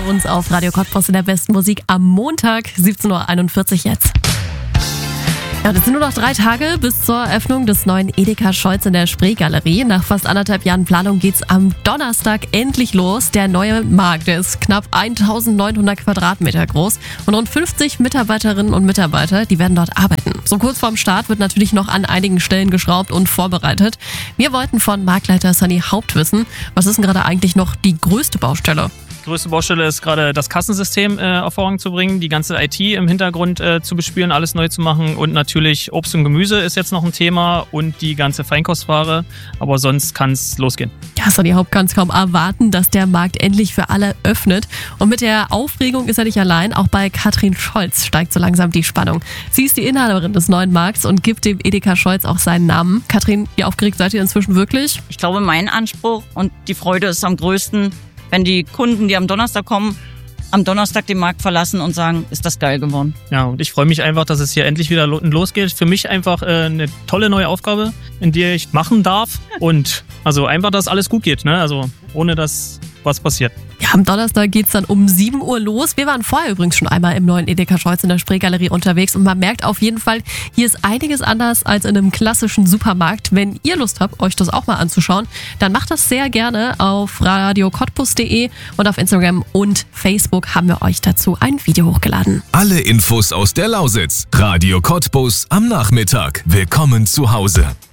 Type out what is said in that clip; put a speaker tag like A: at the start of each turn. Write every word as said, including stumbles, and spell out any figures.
A: Uns auf Radio Cottbus in der besten Musik am Montag, siebzehn Uhr einundvierzig jetzt. Ja, das sind nur noch drei Tage bis zur Eröffnung des neuen Edeka Scholz in der Spreegalerie. Nach fast anderthalb Jahren Planung geht's am Donnerstag endlich los. Der neue Markt, der ist knapp eintausendneunhundert Quadratmeter groß und rund fünfzig Mitarbeiterinnen und Mitarbeiter, die werden dort arbeiten. So kurz vorm Start wird natürlich noch an einigen Stellen geschraubt und vorbereitet. Wir wollten von Marktleiter Sunny Haupt wissen, was ist denn gerade eigentlich noch die größte Baustelle?
B: Die größte Baustelle ist gerade das Kassensystem äh, auf Vorrang zu bringen, die ganze I T im Hintergrund äh, zu bespielen, alles neu zu machen und natürlich Obst und Gemüse ist jetzt noch ein Thema und die ganze Feinkostware, aber sonst kann es losgehen.
A: Ja, Sunny Haupt kann es kaum erwarten, dass der Markt endlich für alle öffnet und mit der Aufregung ist er nicht allein, auch bei Katrin Scholz steigt so langsam die Spannung. Sie ist die Inhaberin des neuen Markts und gibt dem Edeka Scholz auch seinen Namen. Katrin, wie aufgeregt seid ihr inzwischen wirklich?
C: Ich glaube, mein Anspruch und die Freude ist am größten, wenn die Kunden, die am Donnerstag kommen, am Donnerstag den Markt verlassen und sagen, ist das geil geworden.
B: Ja, und ich freue mich einfach, dass es hier endlich wieder losgeht. Für mich einfach äh, eine tolle neue Aufgabe, in der ich machen darf und also einfach, dass alles gut geht, ne? Also ohne dass was passiert.
A: Ja, am Donnerstag geht's dann um sieben Uhr los. Wir waren vorher übrigens schon einmal im neuen Edeka Scholz in der Spreegalerie unterwegs und man merkt auf jeden Fall, hier ist einiges anders als in einem klassischen Supermarkt. Wenn ihr Lust habt, euch das auch mal anzuschauen, dann macht das sehr gerne auf radio cottbus punkt de und auf Instagram und Facebook haben wir euch dazu ein Video hochgeladen.
D: Alle Infos aus der Lausitz. Radio Cottbus am Nachmittag. Willkommen zu Hause.